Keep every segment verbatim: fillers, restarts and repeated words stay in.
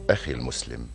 أخي المسلم،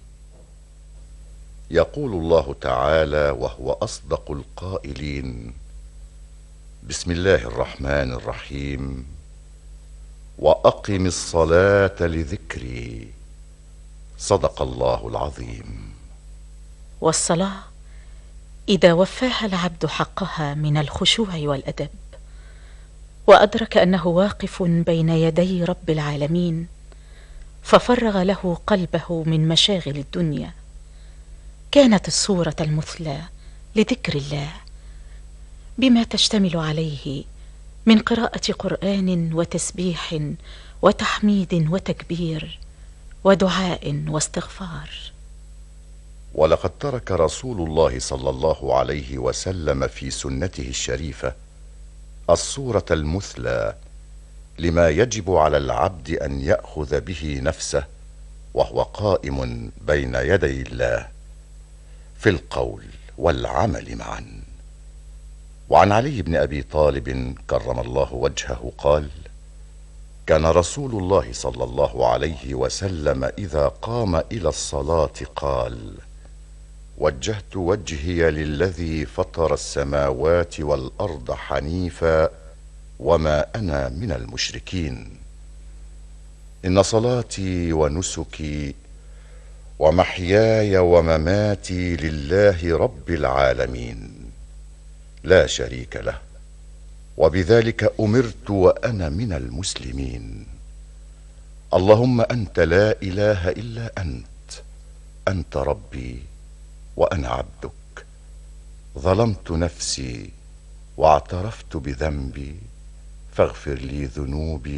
يقول الله تعالى وهو أصدق القائلين: بسم الله الرحمن الرحيم، وأقم الصلاة لذكري. صدق الله العظيم. والصلاة إذا وفاها العبد حقها من الخشوع والأدب، وأدرك أنه واقف بين يدي رب العالمين، ففرغ له قلبه من مشاغل الدنيا، كانت الصورة المثلى لذكر الله بما تشتمل عليه من قراءة قرآن وتسبيح وتحميد وتكبير ودعاء واستغفار. ولقد ترك رسول الله صلى الله عليه وسلم في سنته الشريفة الصورة المثلى لما يجب على العبد أن يأخذ به نفسه وهو قائم بين يدي الله في القول والعمل معا. وعن علي بن أبي طالب كرم الله وجهه قال: كان رسول الله صلى الله عليه وسلم إذا قام إلى الصلاة قال: وجهت وجهي للذي فطر السماوات والأرض حنيفا وما أنا من المشركين. إن صلاتي ونسكي ومحياي ومماتي لله رب العالمين لا شريك له، وبذلك أمرت وأنا من المسلمين. اللهم أنت لا إله إلا أنت، أنت ربي وأنا عبدك، ظلمت نفسي واعترفت بذنبي، فاغفر لي ذنوبي